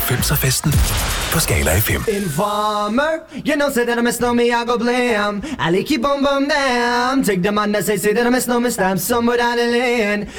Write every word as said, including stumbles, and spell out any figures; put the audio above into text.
halvfemser-festen på Skala F M. Informer, you know, say that I miss no me, I go blam. I like keep on bum damn. Take the man that say, say that I miss no me, stamp some without a lane.